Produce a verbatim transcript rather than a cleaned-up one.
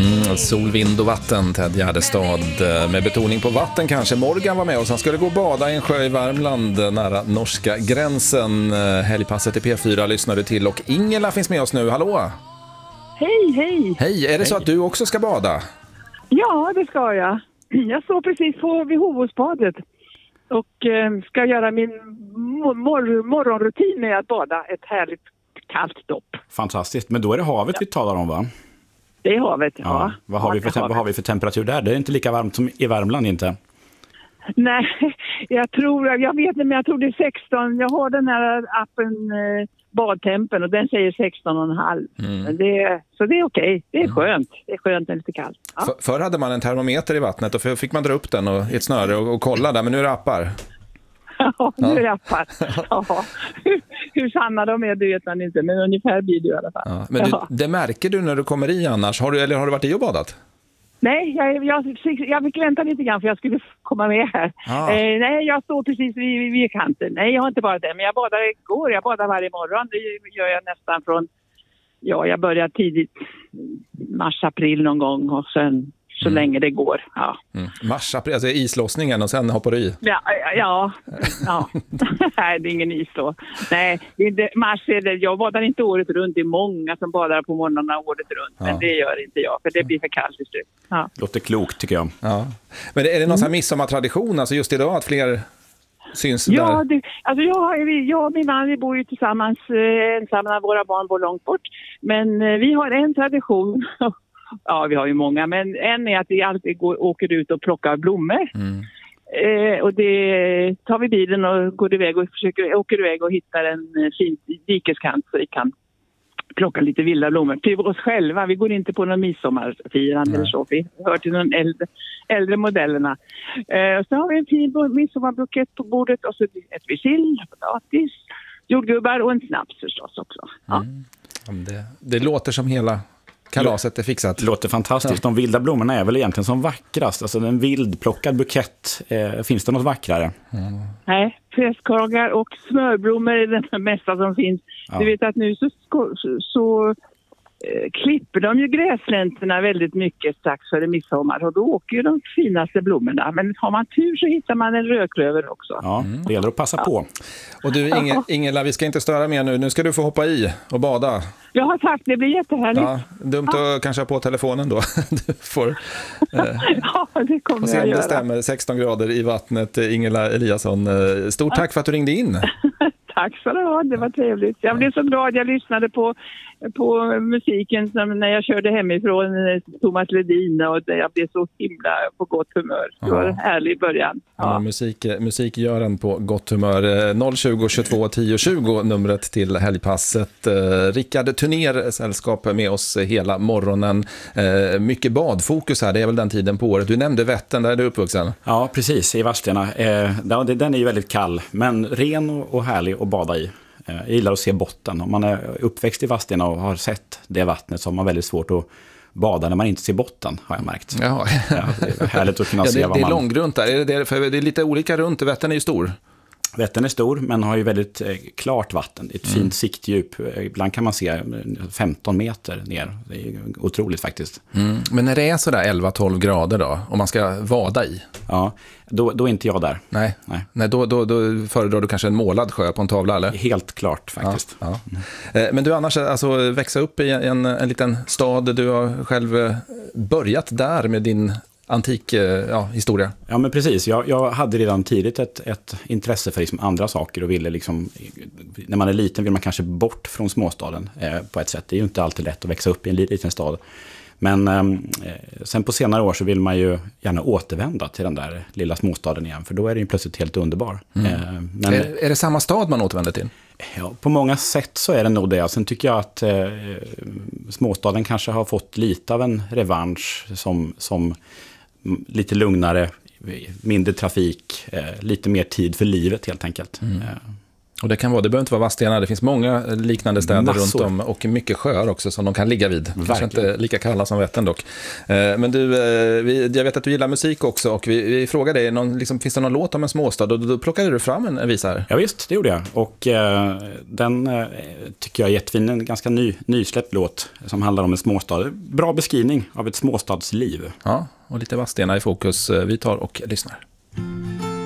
Mm, sol, vind och vatten, Ted Gärdestad med betoning på vatten kanske. Morgan var med oss, han skulle gå och bada i en sjö i Värmland nära norska gränsen. Helgpasset i P fyra lyssnar du till och Ingela finns med oss nu, hallå? Hej, hej! Hej, är det så att du också ska bada? Ja, det ska jag. Jag står precis på vid Hovåsbadet och eh, ska göra min mor- morgonrutin med att bada ett härligt kallt dopp. Fantastiskt, men då är det havet ja. vi talar om, va? Det är havet, ja. ja. Vad, har vi för tem- vad har vi för temperatur där? Det är inte lika varmt som i Värmland, inte? Nej, jag tror, jag vet inte, men jag tror det är sexton. Jag har den här appen eh, Badtempen och den säger sexton komma fem. Mm. Det, så det är okej, det är skönt. Det är skönt när det är lite kallt. Ja. För, förr hade man en termometer i vattnet och fick man dra upp den och, i ett snöre och, och kolla där, men nu är det appar. Ja, nu är det appar. Ja. Hur, hur sanna de är, det vet man inte, men ungefär blir det i alla fall. Ja, men ja. du, det märker du när du kommer i annars. Har du, eller har du varit i och badat? Nej, jag, jag, jag fick vänta lite grann för jag skulle komma med här. Ah. Eh, nej, jag står precis vid, vid kanten. Nej, jag har inte badat det, men jag badar igår. Jag badar varje morgon. Det gör jag nästan från, ja, jag börjar tidigt mars, april någon gång och sen så mm. länge det går. Ja. Mm. Mars, april, alltså islossningen och sen hoppar du i? Ja, ja, ja. Nej, det är ingen islå. Nej, det är inte, mars är det, jag badar inte året runt. Det är många som badar på morgnarna året runt. Ja. Men det gör inte jag, för det blir för kallt i slut. Ja. Låter klokt, tycker jag. Ja. Men är det någon sån här midsommartradition, alltså just idag, att fler syns där? Ja, det, alltså jag, jag och min man, vi bor ju tillsammans eh, ensamma, våra barn bor långt bort. Men eh, vi har en tradition. Ja, vi har ju många, men en är att vi alltid går, åker ut och plockar blommor. Mm. Eh, och det tar vi bilen och går iväg och försöker, åker iväg och hittar en fin dikeskant så vi kan plocka lite vilda blommor till oss själva. Vi går inte på någon midsommarfirande eller så. Vi hör till de äldre, äldre modellerna. Eh, så har vi en fin midsommarbukett på bordet och så ett sill, potatis, jordgubbar och en snaps förstås också. Ja. Mm. Det, det låter som hela kalaset är fixat. Det låter fantastiskt. De vilda blommorna är väl egentligen som vackrast. Alltså en vildplockad bukett. Eh, finns det något vackrare? Mm. Nej, prästkorgar och smörblommor är det mesta som finns. Ja. Du vet att nu så, så, så eh, klipper de ju gräslänterna väldigt mycket strax före midsommar. Och då åker ju de finaste blommorna. Men har man tur så hittar man en rödklöver också. Ja, det gäller att passa ja. på. Och du Inge, Ingela, vi ska inte störa mer nu. Nu ska du få hoppa i och bada. Jag har sagt, det blir jättehärligt. Ja, dumt ja. att kanske ha på telefonen då. Du får, eh, ja, det kommer jag göra. göra. Det stämmer, sexton grader i vattnet. Ingela Eliasson, stort tack för att du ringde in. Tack så du ha, det var trevligt. Jag blev så glad, jag lyssnade på, på musiken som när jag körde hemifrån Thomas Ledin och jag blev så himla på gott humör. Det var en härlig början. Ja. Ja, musik, musik gör en på gott humör. noll tjugo, tjugotvå, tio, tjugo numret till helgpasset. Rickard Turner sällskap med oss hela morgonen. Mycket badfokus här, det är väl den tiden på året. Du nämnde Vättern, där är du uppvuxen. Ja, precis, i Vadstena. Den är ju väldigt kall, men ren och härlig att bada i. Jag gillar att se botten. Om man är uppväxt i Vadstena och har sett det vattnet så har man väldigt svårt att bada när man inte ser botten, har jag märkt. Ja. Ja, det är härligt att kunna ja, det, se vad det är man... långgrunt där. Är det, för det är lite olika runt. Vättern är ju stor. Vättern är stor, men har ju väldigt eh, klart vatten. Ett mm. fint siktdjup. Ibland kan man se femton meter ner. Det är otroligt faktiskt. Mm. Men när det är sådär elva tolv grader då, om man ska vada i? Ja, då, då är inte jag där. Nej, Nej. Nej då, då, då föredrar du kanske en målad sjö på en tavla, eller? Helt klart faktiskt. Ja, ja. Mm. Men du annars, alltså växa upp i en, en liten stad, du har själv börjat där med din antik ja, historia. Ja, men precis. Jag, jag hade redan tidigt ett, ett intresse för liksom andra saker och ville liksom, när man är liten vill man kanske bort från småstaden eh, på ett sätt. Det är ju inte alltid lätt att växa upp i en liten stad. Men eh, sen på senare år så vill man ju gärna återvända till den där lilla småstaden igen, för då är det ju plötsligt helt underbar. Mm. Eh, men, är, är det samma stad man återvänder till? Ja, på många sätt så är det nog det. Sen tycker jag att eh, småstaden kanske har fått lite av en revansch som, som lite lugnare, mindre trafik, eh, lite mer tid för livet helt enkelt. Mm. Och det kan vara, det behöver inte vara Vadstena, det finns många liknande städer Massor. runt om och mycket sjöar också som de kan ligga vid. Kanske Verkligen. inte lika kalla som Vättern dock. Eh, Men du, eh, vi, jag vet att du gillar musik också och vi, vi frågade dig, någon, liksom, finns det någon låt om en småstad? Och då, då plockade du fram en, en visa här. Ja visst, det gjorde jag. Och eh, den eh, tycker jag är jättefin. En ganska ny, nysläppt låt som handlar om en småstad. Bra beskrivning av ett småstadsliv. Ja, och lite Vadstena i fokus. Vi tar och lyssnar.